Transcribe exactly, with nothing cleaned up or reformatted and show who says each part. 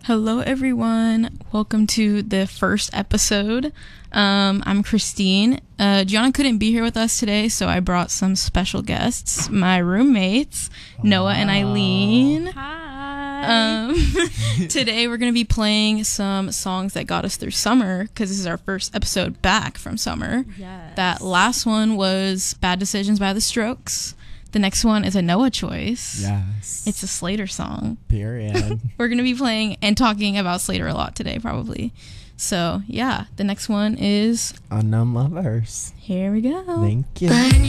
Speaker 1: Hello, everyone. Welcome to the first episode. Um, I'm Christine. Uh, Gianna couldn't be here with us today, so I brought some special guests, my roommates, Noah and Eileen.
Speaker 2: Hi.
Speaker 1: Um, today we're going to be playing some songs that got us through summer, because this is our first episode back from summer.
Speaker 2: Yes.
Speaker 1: That last one was Bad Decisions by The Strokes. The next one is a Noah choice.
Speaker 3: Yes.
Speaker 1: It's a Slater song.
Speaker 3: Period.
Speaker 1: We're going to be playing and talking about Slater a lot today, probably. So, yeah, the next one is
Speaker 3: Unknown Lovers.
Speaker 1: Here We Go.
Speaker 3: Thank you.